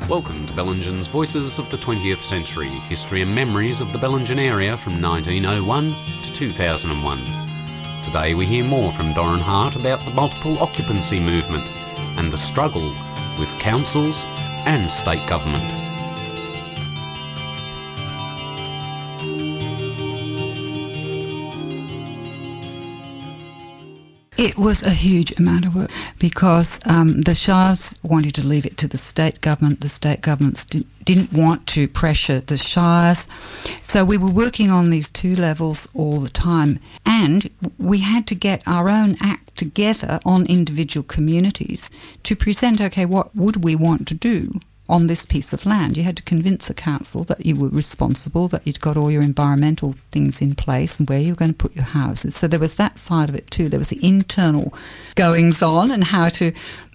Welcome to Bellingen's Voices of the 20th Century, history and memories of the Bellingen area from 1901 to 2001. Today we hear more from Doran Hart about the multiple occupancy movement and the struggle with councils and state government. It was a huge amount of work because the shires wanted to leave it to the state government. The state governments didn't want to pressure the shires. So we were working on these two levels all the time. And we had to get our own act together on individual communities to present, okay, what would we want to do on this piece of land? You had to convince a council that you were responsible, that you'd got all your environmental things in place and where you were going to put your houses. So there was that side of it too. There was the internal goings on and how to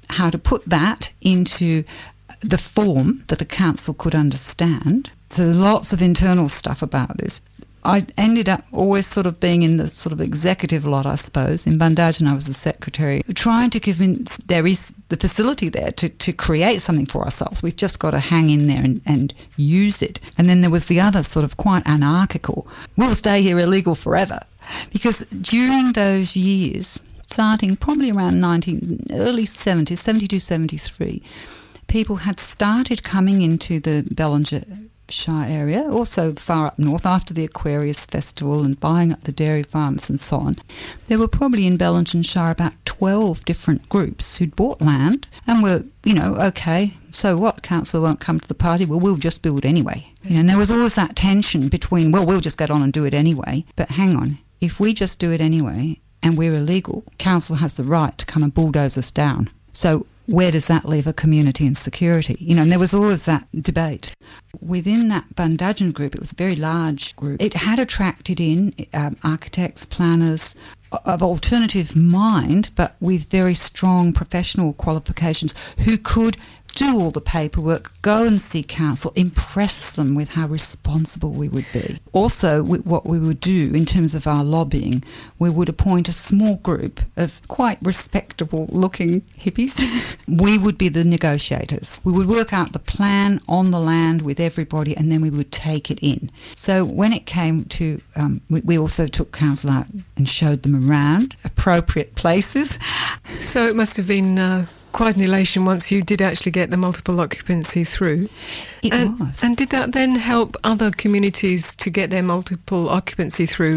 put that into the form that a council could understand. So lots of internal stuff about this. I ended up always sort of being in the sort of executive lot, I suppose. In Bundagen, I was the secretary, trying to convince there is the facility there to create something for ourselves. We've just got to hang in there and use it. And then there was the other sort of quite anarchical, we'll stay here illegal forever. Because during those years, starting probably around early 70s, 72, 73, people had started coming into the Bellingen Shire area, also far up north after the Aquarius Festival and buying up the dairy farms and so on. There were probably in Bellingen Shire about 12 different groups who'd bought land and were, okay, so what, council won't come to the party, well, we'll just build anyway. And there was always that tension between, well, we'll just get on and do it anyway, but hang on, if we just do it anyway and we're illegal, council has the right to come and bulldoze us down. So where does that leave a community in security? And there was always that debate. Within that Bundagen group, it was a very large group. It had attracted in architects, planners of alternative mind, but with very strong professional qualifications who could do all the paperwork, go and see council, impress them with how responsible we would be. Also, what we would do in terms of our lobbying, we would appoint a small group of quite respectable-looking hippies. We would be the negotiators. We would work out the plan on the land with everybody, and then we would take it in. So when it came to, we also took council out and showed them around appropriate places. So it must have been quite an elation once you did actually get the multiple occupancy through. It was. And did that then help other communities to get their multiple occupancy through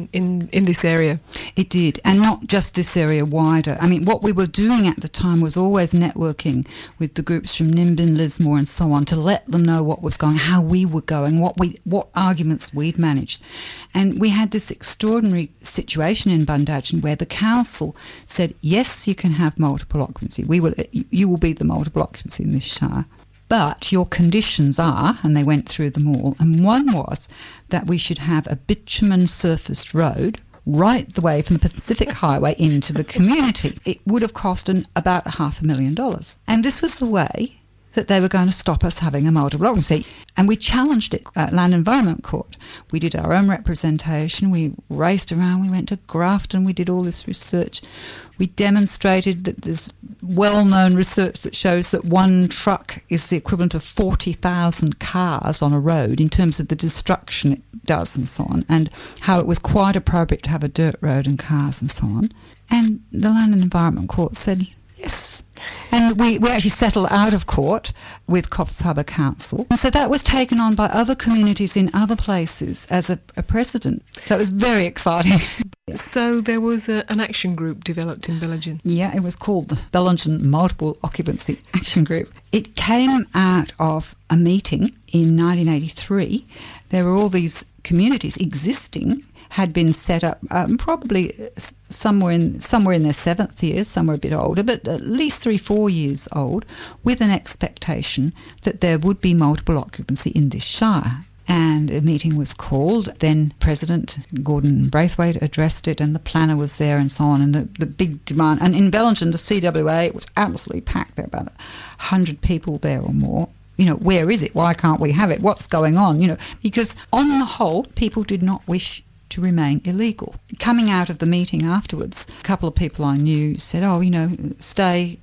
in this area? It did, and not just this area, wider. I mean, what we were doing at the time was always networking with the groups from Nimbin, Lismore and so on to let them know what was going, how we were going, what arguments we'd managed. And we had this extraordinary situation in Bundagen where the council said, yes, you can have multiple occupancy. You will be the multiple occupancy in this shire. But your conditions are, and they went through them all, and one was that we should have a bitumen surfaced road right the way from the Pacific Highway into the community. It would have cost about $500,000. And this was the way that they were going to stop us having a multiple occupancy. And we challenged it at Land Environment Court. We did our own representation. We raced around. We went to Grafton. We did all this research. We demonstrated that there's well-known research that shows that one truck is the equivalent of 40,000 cars on a road in terms of the destruction it does and so on, and how it was quite appropriate to have a dirt road and cars and so on. And the Land and Environment Court said, yes. And we actually settled out of court with Coffs Harbour Council. And so that was taken on by other communities in other places as a precedent. So it was very exciting. So there was an action group developed in Bellingen. Yeah, it was called the Bellingen Multiple Occupancy Action Group. It came out of a meeting in 1983. There were all these communities existing, had been set up probably somewhere in their seventh year, some were a bit older, but at least 3-4 years old, with an expectation that there would be multiple occupancy in this shire. And a meeting was called. Then President Gordon Braithwaite addressed it, and the planner was there and so on, and the big demand. And in Bellingen, the CWA, it was absolutely packed. There were about 100 people there or more. Where is it? Why can't we have it? What's going on? Because on the whole, people did not wish to remain illegal. Coming out of the meeting afterwards, a couple of people I knew said, stay,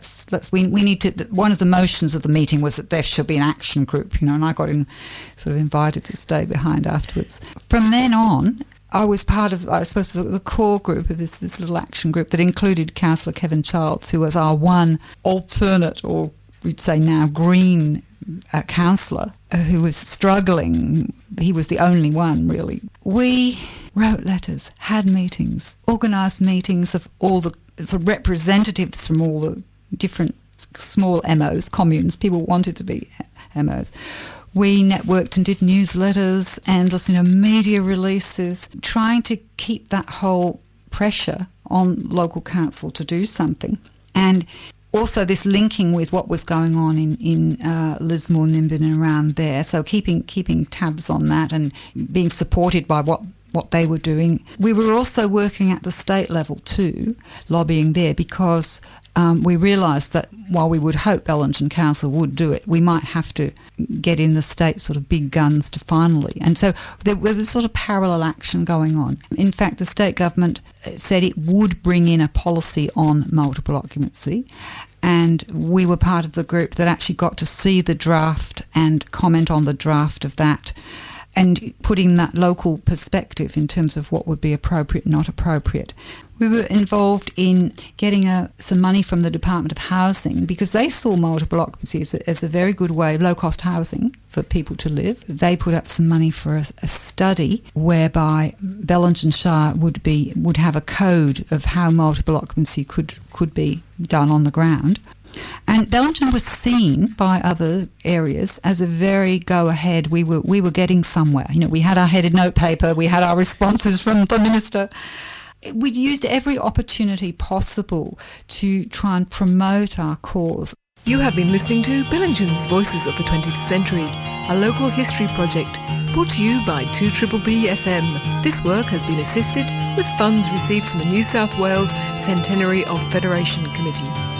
we need to, one of the motions of the meeting was that there should be an action group, and I got sort of invited to stay behind afterwards. From then on, I was part of, I suppose, the core group of this little action group that included Councillor Kevin Childs, who was our one alternate, or we'd say now green, councillor who was struggling. He was the only one, really. We wrote letters, had meetings, organised meetings of all the representatives from all the different small MOs, communes. People wanted to be MOs. We networked and did newsletters, endless, media releases, trying to keep that whole pressure on local council to do something. And also this linking with what was going on in Lismore, Nimbin and around there, so keeping tabs on that and being supported by what they were doing. We were also working at the state level too, lobbying there, because we realised that while we would hope Bellingen Council would do it, we might have to get in the state sort of big guns to finally. And so there was sort of parallel action going on. In fact, the state government said it would bring in a policy on multiple occupancy, and we were part of the group that actually got to see the draft and comment on the draft of that, and putting that local perspective in terms of what would be appropriate and not appropriate. We were involved in getting some money from the Department of Housing, because they saw multiple occupancy as a very good way, low-cost housing for people to live. They put up some money for a study whereby Bellingen Shire would have a code of how multiple occupancy could be done on the ground. And Bellingen was seen by other areas as a very go-ahead. We were getting somewhere. We had our headed notepaper, we had our responses from the minister. We'd used every opportunity possible to try and promote our cause. You have been listening to Bellingen's Voices of the 20th Century, a local history project brought to you by 2BBB FM. This work has been assisted with funds received from the New South Wales Centenary of Federation Committee.